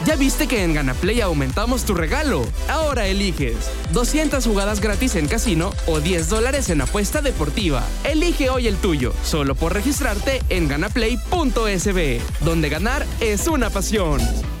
¿Ya viste que en GanaPlay aumentamos tu regalo? Ahora eliges 200 jugadas gratis en casino o $10 en apuesta deportiva. Elige hoy el tuyo, solo por registrarte en ganaplay.sb, donde ganar es una pasión.